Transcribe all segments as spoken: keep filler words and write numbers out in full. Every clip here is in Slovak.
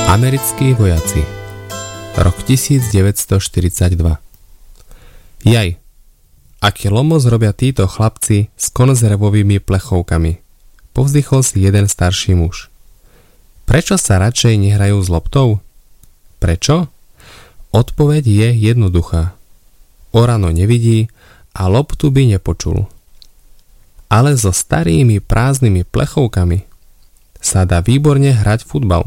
Americkí vojaci. Rok devätnásťstoštyridsaťdva. Jaj, aký lomos robia títo chlapci s konzervovými plechovkami, povzdychol si jeden starší muž. Prečo sa radšej nehrajú s loptou? Prečo? Odpoveď je jednoduchá. Orano nevidí a loptu by nepočul. Ale so starými prázdnymi plechovkami sa dá výborne hrať futbal.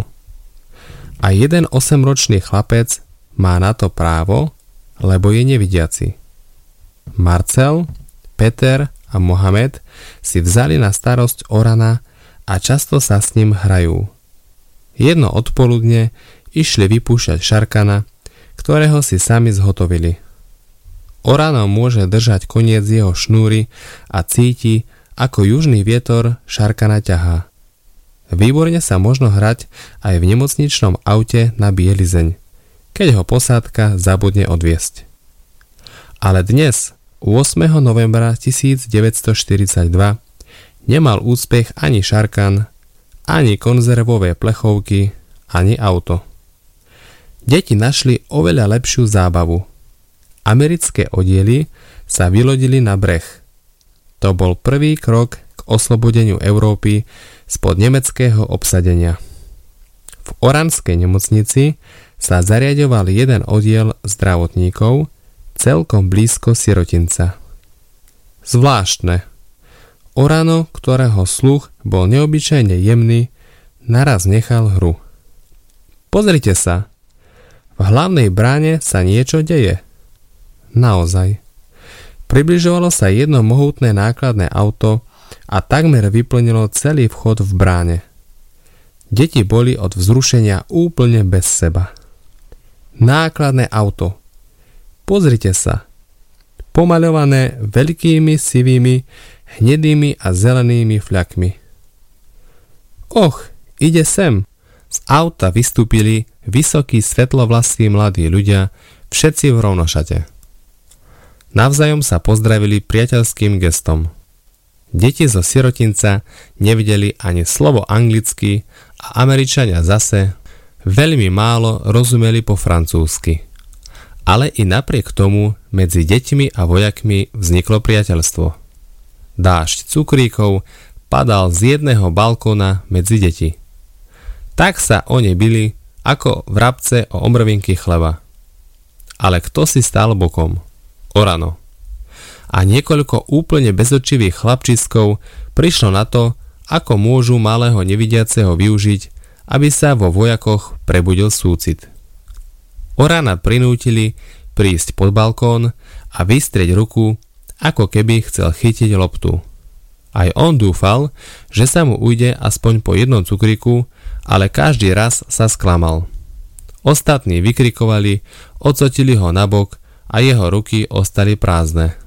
A jeden osemročný chlapec má na to právo, lebo je nevidiaci. Marcel, Peter a Mohamed si vzali na starosť orana a často sa s ním hrajú. Jedno odpoludne išli vypúšťať šarkana, ktorého si sami zhotovili. Orano môže držať koniec jeho šnúry a cíti, ako južný vietor šarkana ťahá. Výborne sa možno hrať aj v nemocničnom aute na bielizeň, keď ho posádka zabudne odviesť. Ale dnes, ôsmeho novembra devätnásťstoštyridsaťdva, nemal úspech ani šarkan, ani konzervové plechovky, ani auto. Deti našli oveľa lepšiu zábavu. Americké oddiely sa vylodili na breh. To bol prvý krok k oslobodeniu Európy spod nemeckého obsadenia. V Oranskej nemocnici sa zariaďoval jeden oddiel zdravotníkov celkom blízko sirotinca. Zvláštne. Orano, ktorého sluch bol neobyčajne jemný, naraz nechal hru. Pozrite sa, v hlavnej bráne sa niečo deje. Naozaj. Približovalo sa jedno mohutné nákladné auto a takmer vyplnilo celý vchod v bráne. Deti boli od vzrušenia úplne bez seba. Nákladné auto. Pozrite sa. Pomaľované veľkými sivými, hnedými a zelenými fľakmi. Och, ide sem. Z auta vystúpili vysokí svetlovlasí mladí ľudia, všetci v rovnošate. Navzájom sa pozdravili priateľským gestom. Deti zo sirotinca nevideli ani slovo anglicky a Američania zase veľmi málo rozumeli po francúzsky. Ale i napriek tomu medzi deťmi a vojakmi vzniklo priateľstvo. Dážď cukríkov padal z jedného balkóna medzi deti. Tak sa oni bili ako vrabce o omrvinky chleba. Ale kto si stál bokom? Orano. A niekoľko úplne bezočivých chlapčiskov prišlo na to, ako môžu malého nevidiaceho využiť, aby sa vo vojakoch prebudil súcit. Orana prinútili prísť pod balkón a vystrieť ruku, ako keby chcel chytiť loptu. Aj on dúfal, že sa mu ujde aspoň po jednom cukriku, ale každý raz sa sklamal. Ostatní vykrikovali, odsotili ho nabok a jeho ruky ostali prázdne.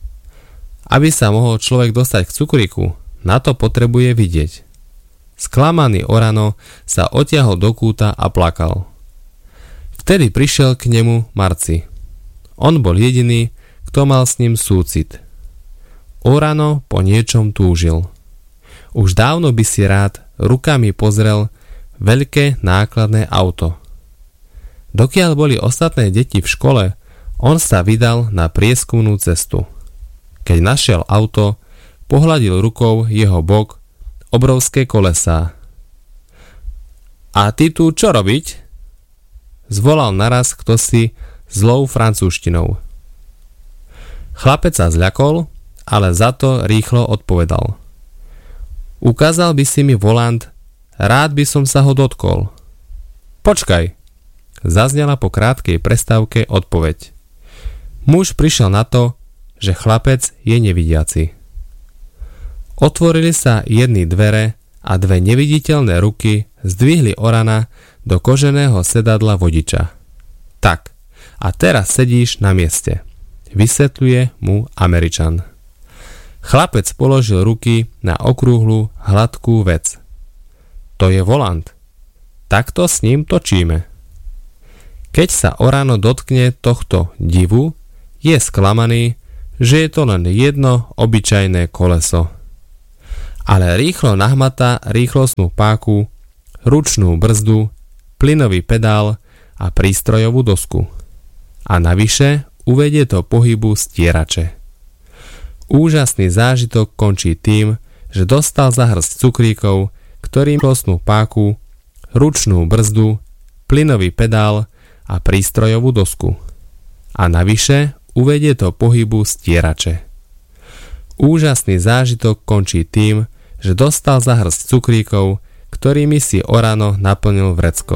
Aby sa mohol človek dostať k cukriku, na to potrebuje vidieť. Sklamaný Orano sa otiahol do kúta a plakal. Vtedy prišiel k nemu Marci. On bol jediný, kto mal s ním súcit. Orano po niečom túžil. Už dávno by si rád rukami pozrel veľké nákladné auto. Dokiaľ boli ostatné deti v škole, on sa vydal na prieskumnú cestu. Keď našiel auto, pohľadil rukou jeho bok, obrovské kolesá. A ty tu čo robiť? Zvolal naraz ktosi zlou francúzštinou. Chlapec sa zľakol, ale za to rýchlo odpovedal. Ukázal by si mi volant, rád by som sa ho dotkol. Počkaj, zaznela po krátkej prestávke odpoveď. Muž prišiel na to, že chlapec je nevidiaci. Otvorili sa jedny dvere a dve neviditeľné ruky zdvihli Orana do koženého sedadla vodiča. Tak, a teraz sedíš na mieste, vysvetľuje mu Američan. Chlapec položil ruky na okrúhlu, hladkú vec. To je volant. Takto s ním točíme. Keď sa Orano dotkne tohto divu, je sklamaný, že je to len jedno obyčajné koleso. Ale rýchlo nahmatá rýchlostnú páku, ručnú brzdu, plynový pedál a prístrojovú dosku. A navyše uvedie do pohybu stierače. Úžasný zážitok končí tým, že dostal za hrst cukríkov, ktorým klosnú páku, ručnú brzdu, plynový pedál a prístrojovú dosku. A navyše uvedie do pohybu stierače. Úžasný zážitok končí tým, že dostal za hrst cukríkov, ktorými si o ráno naplnil vrecko.